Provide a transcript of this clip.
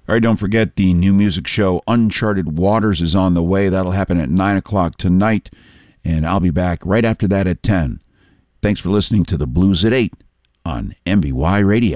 All right, don't forget the new music show Uncharted Waters is on the way. That'll happen at 9 o'clock tonight, and I'll be back right after that at 10. Thanks for listening to The Blues at 8 on MBY Radio.